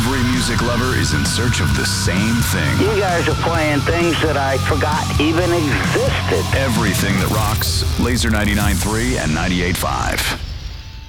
Every music lover is in search of the same thing. You guys are playing things that I forgot even existed. Everything that rocks. Laser 99.3 and 98.5.